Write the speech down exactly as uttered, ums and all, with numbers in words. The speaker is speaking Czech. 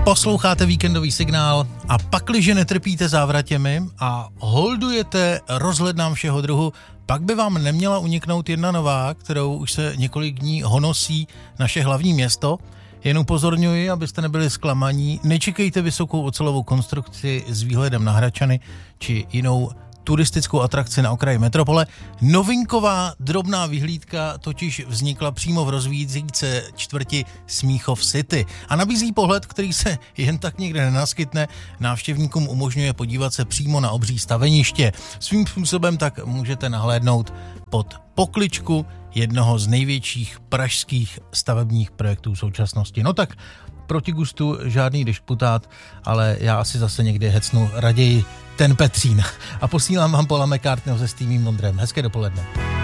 Posloucháte víkendový signál a pakliže netrpíte závratěmi a holdujete rozhlednám všeho druhu, pak by vám neměla uniknout jedna nová, kterou už se několik dní honosí naše hlavní město. Jen upozorňuji, abyste nebyli zklamaní, nečekejte vysokou ocelovou konstrukci s výhledem na Hradčany či jinou turistickou atrakci na okraji metropole. Novinková drobná vyhlídka totiž vznikla přímo v rozvíjející se čtvrti Smíchov City a nabízí pohled, který se jen tak někde nenaskytne. Návštěvníkům umožňuje podívat se přímo na obří staveniště. Svým způsobem tak můžete nahlédnout pod pokličku jednoho z největších pražských stavebních projektů současnosti. No tak proti gustu žádný disputát, ale já asi zase někdy hecnu raději ten Petřín. A posílám vám Paula McCartneyho se Steviem Wonderem. Hezké dopoledne.